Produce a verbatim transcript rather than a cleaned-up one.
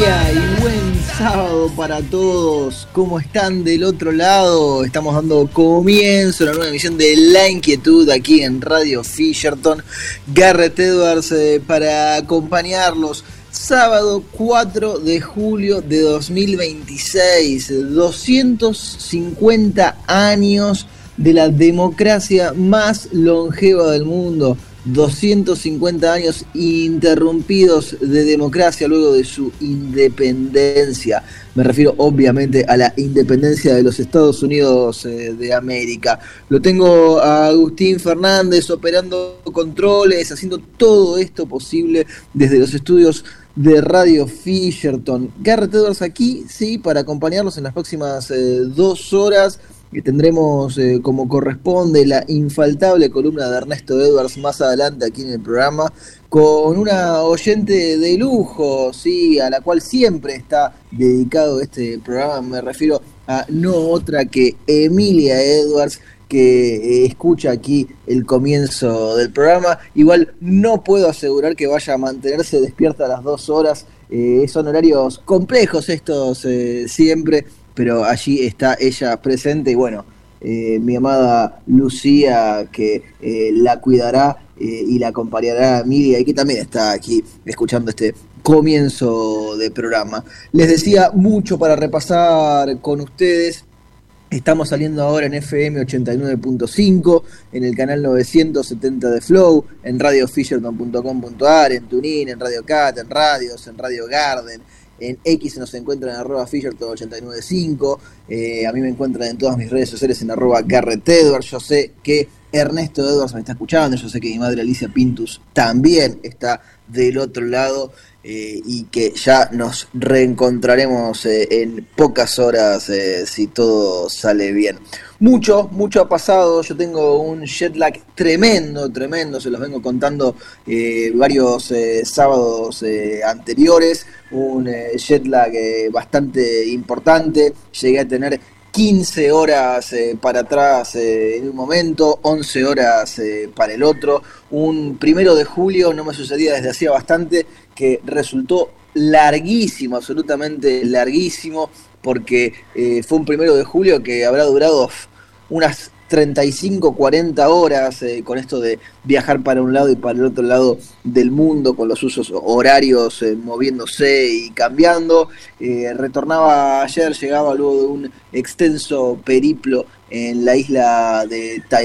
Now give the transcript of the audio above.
día y buen sábado para todos. ¿Cómo están del otro lado? Estamos dando comienzo a la nueva emisión de La Inquietud aquí en Radio Fisherton. Garrett Edwards eh, para acompañarlos. Sábado cuatro de julio de dos mil veintiséis, doscientos cincuenta años de la democracia más longeva del mundo. doscientos cincuenta años interrumpidos de democracia luego de su independencia. Me refiero obviamente a la independencia de los Estados Unidos eh, de América. Lo tengo a Agustín Fernández operando controles, haciendo todo esto posible desde los estudios de Radio Fisherton. Garrett Edwards aquí, sí, para acompañarlos en las próximas eh, dos horas. Que tendremos eh, como corresponde la infaltable columna de Ernesto Edwards más adelante aquí en el programa, con una oyente de lujo, sí, a la cual siempre está dedicado este programa. Me refiero a no otra que Emilia Edwards, que eh, escucha aquí el comienzo del programa. Igual no puedo asegurar que vaya a mantenerse despierta a las dos horas, eh, son horarios complejos estos eh, siempre, pero allí está ella presente y bueno, eh, mi amada Lucía que eh, la cuidará eh, y la acompañará a Miriam y que también está aquí escuchando este comienzo de programa. Les decía mucho para repasar con ustedes. Estamos saliendo ahora en F M ochenta y nueve punto cinco, en el canal novecientos setenta de Flow, en radio fisherton punto com punto a r, en TuneIn, en Radio Cat, en Radios, en Radio Garden. En X nos encuentran en arroba Fisherton ochenta y nueve punto cinco. Eh, a mí me encuentran en todas mis redes sociales en arroba Garrett Edwards. Yo sé que Ernesto Edwards me está escuchando. Yo sé que mi madre Alicia Pintus también está del otro lado. Eh, y que ya nos reencontraremos eh, en pocas horas eh, si todo sale bien. Mucho, mucho ha pasado. Yo tengo un jet lag tremendo, tremendo. Se los vengo contando eh, varios eh, sábados eh, anteriores. Un eh, jet lag eh, bastante importante. Llegué a tener quince horas eh, para atrás eh, en un momento, once horas eh, para el otro. Un primero de julio no me sucedía desde hacía bastante, que resultó larguísimo, absolutamente larguísimo, porque eh, fue un primero de julio que habrá durado unas treinta y cinco, cuarenta horas eh, con esto de viajar para un lado y para el otro lado del mundo, con los usos horarios eh, moviéndose y cambiando. Eh, retornaba ayer, llegaba luego de un extenso periplo en la isla de Taiwán.